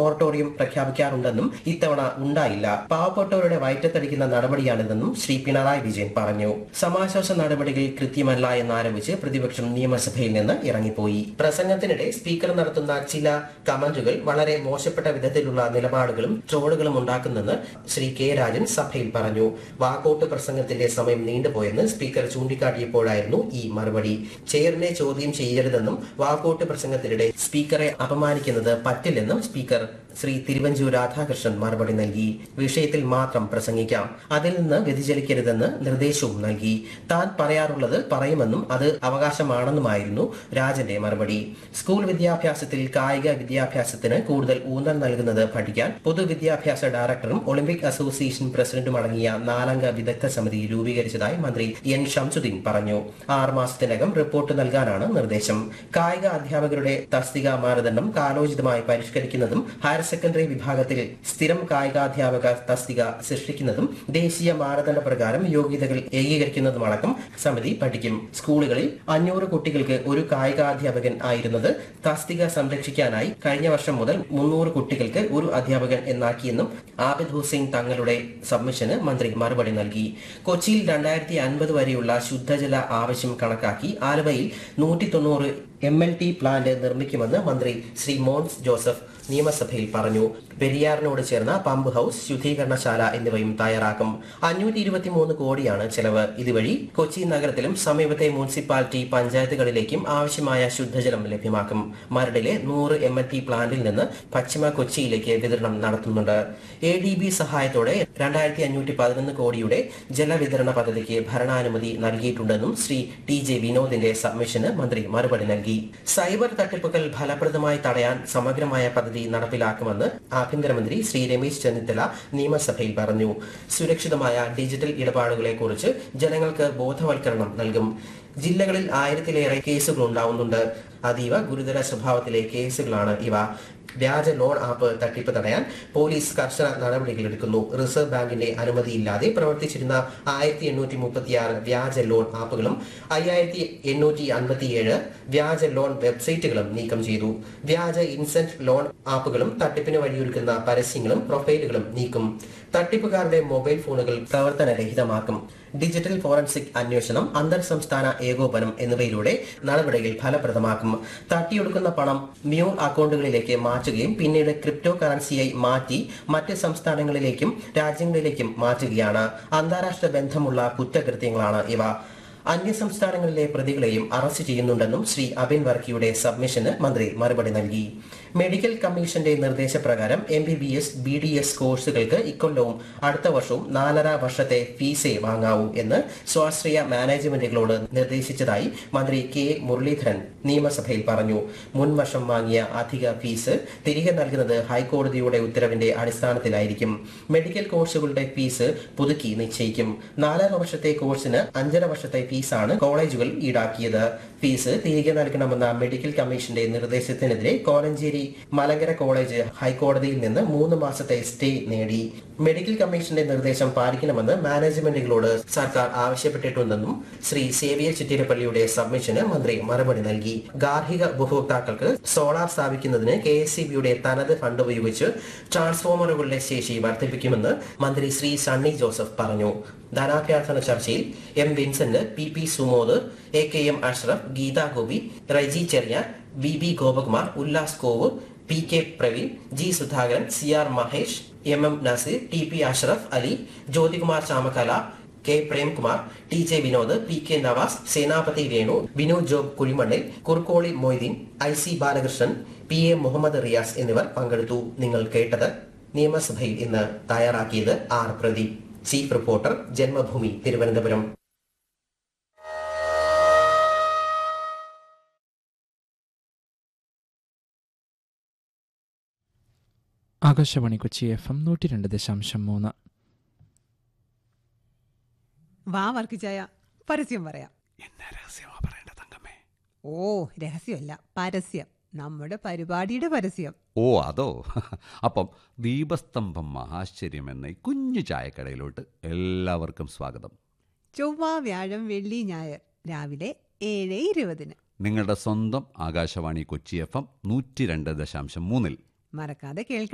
Moratorium പ്രഖ്യാപിക്കാറുണ്ടെന്നും ഇത്തവണ ഉണ്ടായില്ല. പാവപ്പെട്ടവരുടെ വയറ്റത്തടിക്കുന്ന നടപടിയാണിതെന്നും ശ്രീ പിണറായി വിജയൻ പറഞ്ഞു. സമാശ്വാസ നടപടികൾ കൃത്യമല്ല എന്നാരോപിച്ച് പ്രതിപക്ഷം നിയമസഭയിൽ നിന്ന് ഇറങ്ങിപ്പോയി. പ്രസംഗത്തിനിടെ സ്പീക്കർ നടത്തുന്ന ചില കമന്റുകൾ വളരെ മോശപ്പെട്ട വിധത്തിലുള്ള നിലപാടുകളും ട്രോളുകളും ഉണ്ടാക്കുന്നെന്ന് ശ്രീ കെ രാജൻ സഭയിൽ പറഞ്ഞു. വാക്കൌട്ട് പ്രസംഗത്തിന്റെ സമയം നീണ്ടുപോയെന്ന് സ്പീക്കർ ചൂണ്ടിക്കാട്ടിയപ്പോഴായിരുന്നു ഈ മറുപടി. ചെയറിനെ ചോദ്യം ചെയ്യരുതെന്നും വാക്കൌട്ട് പ്രസംഗത്തിനിടെ സ്പീക്കറെ അപമാനിക്കുന്നത് പറ്റില്ലെന്നും സ്പീക്കർ ശ്രീ തിരുവഞ്ചൂർ രാധാകൃഷ്ണൻ മറുപടി നൽകി. വിഷയത്തിൽ മാത്രം പ്രസംഗിക്കാം, അതിൽ നിന്ന് വ്യതിചലിക്കരുതെന്ന് നിർദ്ദേശവും നൽകി. താൻ പറയാറുള്ളത് പറയുമെന്നും അത് അവകാശമാണെന്നുമായിരുന്നു രാജന്റെ മറുപടി. സ്കൂൾ വിദ്യാഭ്യാസത്തിൽ കായിക വിദ്യാഭ്യാസത്തിന് കൂടുതൽ ഊന്നൽ നൽകുന്നത് പഠിക്കാൻ പൊതുവിദ്യാഭ്യാസ ഡയറക്ടറും ഒളിമ്പിക് അസോസിയേഷൻ പ്രസിഡന്റും അടങ്ങിയ 4-അംഗ വിദഗ്ധ സമിതി രൂപീകരിച്ചതായി മന്ത്രി എൻ ഷംസുദ്ദീൻ പറഞ്ഞു. 6 മാസത്തിനകം റിപ്പോർട്ട് നൽകാനാണ് നിർദ്ദേശം. കായിക അധ്യാപകരുടെ തസ്തിക മാനദണ്ഡം കാലോചിതമായി പരിഷ്കരിക്കുന്നതും ഹയർ സെക്കൻഡറി വിഭാഗത്തിൽ സ്ഥിരം കായികാധ്യാപക തസ്തിക സൃഷ്ടിക്കുന്നതും ദേശീയ മാനദണ്ഡ പ്രകാരം യോഗ്യതകൾ ഏകീകരിക്കുന്നതുമടക്കം സമിതി പഠിക്കും. സ്കൂളുകളിൽ 500 കുട്ടികൾക്ക് ഒരു കായികാധ്യാപകൻ ആയിരുന്നത് തസ്തിക സംരക്ഷിക്കാനായി കഴിഞ്ഞ വർഷം മുതൽ 300 കുട്ടികൾക്ക് ഒരു അധ്യാപകൻ എന്നാക്കിയെന്നും ആബിദ് ഹുസൈൻ തങ്ങളുടെ സബ്മിഷന് മന്ത്രി മറുപടി നൽകി. കൊച്ചിയിൽ 2050 വരെയുള്ള ശുദ്ധജല ആവശ്യം കണക്കാക്കി ആലുവയിൽ 190 MLT പ്ലാന്റ് നിർമ്മിക്കുമെന്ന് മന്ത്രി ശ്രീ മോൻസ് ജോസഫ് നിയമസഭയിൽ പറഞ്ഞു. പെരിയാറിനോട് ചേർന്ന പമ്പ് ഹൌസ്, ശുദ്ധീകരണശാല എന്നിവയും തയ്യാറാക്കും. 523 കോടിയാണ് ചെലവ്. ഇതുവഴി കൊച്ചി നഗരത്തിലും സമീപത്തെ മുനിസിപ്പാലിറ്റി പഞ്ചായത്തുകളിലേക്കും ആവശ്യമായ ശുദ്ധജലം ലഭ്യമാക്കും. മരടിലെ 100 MLT പ്ലാന്റിൽ നിന്ന് പശ്ചിമ കൊച്ചിയിലേക്ക് വിതരണം നടത്തുന്നുണ്ട്. ADB സഹായത്തോടെ 2511 കോടിയുടെ ജലവിതരണ പദ്ധതിക്ക് ഭരണാനുമതി നൽകിയിട്ടുണ്ടെന്നും ശ്രീ TJ വിനോദിന്റെ സബ്മിഷന് മന്ത്രി മറുപടി നൽകി. സൈബർ തട്ടിപ്പുകൾ ഫലപ്രദമായി തടയാൻ സമഗ്രമായ പദ്ധതി നടപ്പിലാക്കുമെന്ന് ആഭ്യന്തരമന്ത്രി ശ്രീ രമേശ് ചെന്നിത്തല നിയമസഭയിൽ പറഞ്ഞു. സുരക്ഷിതമായ ഡിജിറ്റൽ ഇടപാടുകളെക്കുറിച്ച് ജനങ്ങൾക്ക് ബോധവൽക്കരണം നൽകും. ജില്ലകളിൽ 1000-ലേറെ കേസുകൾ ഉണ്ടാവുന്നുണ്ട്. അതീവ ഗുരുതര സ്വഭാവത്തിലെ കേസുകളാണ് ഇവ. വ്യാജ ലോൺ ആപ്പ് തട്ടിപ്പ് തടയാൻ പോലീസ് കർശന നടപടികളെടുക്കുന്നു. റിസർവ് ബാങ്കിന്റെ അനുമതിയില്ലാതെ പ്രവർത്തിച്ചിരുന്ന 1836 വ്യാജ ലോൺ ആപ്പുകളും 5857 വ്യാജ ലോൺ വെബ്സൈറ്റുകളും നീക്കം ചെയ്തു. വ്യാജ ഇൻസെന്റ് ലോൺ ആപ്പുകളും തട്ടിപ്പിന് വഴിയൊരുക്കുന്ന പരസ്യങ്ങളും പ്രൊഫൈലുകളും നീക്കും. തട്ടിപ്പുകാരുടെ മൊബൈൽ ഫോണുകൾ പ്രവർത്തനരഹിതമാക്കും. ഡിജിറ്റൽ ഫോറൻസിക് അന്വേഷണം, അന്തർ സംസ്ഥാന ഏകോപനം എന്നിവയിലൂടെ നടപടികൾ ഫലപ്രദമാക്കും. തട്ടിയെടുക്കുന്ന പണം മ്യൂൾ അക്കൗണ്ടുകളിലേക്ക് മാറ്റുകയും പിന്നീട് ക്രിപ്റ്റോ കറൻസിയായി മാറ്റി മറ്റ് സംസ്ഥാനങ്ങളിലേക്കും രാജ്യങ്ങളിലേക്കും മാറ്റുകയാണ്. അന്താരാഷ്ട്ര ബന്ധമുള്ള കുറ്റകൃത്യങ്ങളാണ് ഇവ. അന്യസംസ്ഥാനങ്ങളിലെ പ്രതികളെയും അറസ്റ്റ് ചെയ്യുന്നുണ്ടെന്നും ശ്രീ അബിൻ വർക്കിയുടെ സബ്മിഷന് മന്ത്രി മറുപടി നൽകി. മെഡിക്കൽ കമ്മീഷന്റെ നിർദ്ദേശപ്രകാരം MBBS BDS കോഴ്സുകൾക്ക് ഇക്കൊല്ലവും അടുത്ത വർഷവും 4.5 വർഷത്തെ ഫീസേ വാങ്ങാവൂ എന്ന് സ്വാശ്രയ മാനേജ്മെന്റുകളോട് നിർദ്ദേശിച്ചതായി മന്ത്രി K മുരളീധരൻ നിയമസഭയിൽ പറഞ്ഞു. മുൻ വർഷം വാങ്ങിയ അധിക ഫീസ് തിരികെ നൽകുന്നത് ഹൈക്കോടതിയുടെ ഉത്തരവിന്റെ അടിസ്ഥാനത്തിലായിരിക്കും. മെഡിക്കൽ കോഴ്സുകളുടെ ഫീസ് പുതുക്കി നിശ്ചയിക്കും. 4.5 വർഷത്തെ കോഴ്സിന് 5.5 വർഷത്തെ ഫീസാണ് കോളേജുകൾ ഈടാക്കിയത്. ഫീസ് തിരികെ നൽകണമെന്ന മെഡിക്കൽ കമ്മീഷന്റെ നിർദ്ദേശത്തിനെതിരെ കോലഞ്ചേരി മലങ്കര കോളേജ് ഹൈക്കോടതിയിൽ നിന്ന് 3 മാസത്തെ സ്റ്റേ നേടി. മെഡിക്കൽ കമ്മീഷന്റെ നിർദ്ദേശം പാലിക്കണമെന്ന് മാനേജ്മെന്റുകളോട് സർക്കാർ ആവശ്യപ്പെട്ടിട്ടുണ്ടെന്നും ശ്രീ സേവിയർ ചിറ്റിരപ്പള്ളിയുടെ സബ്മിഷന് മന്ത്രി മറുപടി നൽകി. ഗാർഹിക ഉപഭോക്താക്കൾക്ക് സോളാർ സ്ഥാപിക്കുന്നതിന് KSEBയുടെ തനത് ഫണ്ട് ഉപയോഗിച്ച് ട്രാൻസ്ഫോമറുകളുടെ ശേഷി വർദ്ധിപ്പിക്കുമെന്ന് മന്ത്രി ശ്രീ സണ്ണി ജോസഫ് പറഞ്ഞു. ധനാഭ്യർത്ഥന ചർച്ചയിൽ M Vincent, PP Sumod, AKM Ashraf, Gita Gopi, Reji ചെറിയ, VB Gopakumar, Ullas Kovoor, PK Praveen, G Sudhakaran, CR Mahesh, MM Naseer, TP Ashraf Ali, Jyothikumar Chamakkala, K Premkumar, TJ Vinod, PK Nawaz, സേനാപതി Venu, Binu job കുഴിമണ്ണിൽ, Kurukkoli Moideen, IC Balakrishnan, PA Muhammad Riyas എന്നിവർ പങ്കെടുത്തു. നിങ്ങൾ കേട്ടത് നിയമസഭയിൽ ഇന്ന് തയ്യാറാക്കിയത് R Pradeep. Chief reporter, Janmabhumi, Thiruvananthapuram. Akashvani Kochi FM 102.3. വാ വർക്കിച്ചായ, പരസ്യം പറയാം. എന്നാ രഹസ്യമാ പറയേണ്ട തങ്കമ്മേ? ഓ, രഹസ്യമല്ല, പരസ്യം. നമ്മുടെ പരിപാടിയുടെ പരസ്യം. ഓ അതോ? അപ്പം ദീപസ്തംഭം മഹാശ്ചര്യം എന്ന ഈ കുഞ്ഞു ചായക്കടയിലോട്ട് എല്ലാവർക്കും സ്വാഗതം. ചൊവ്വ, വ്യാഴം, വെള്ളി, ഞായർ രാവിലെ 7:20. നിങ്ങളുടെ സ്വന്തം ആകാശവാണി കൊച്ചി FM 102.3 മറക്കാതെ കേൾക്കണം.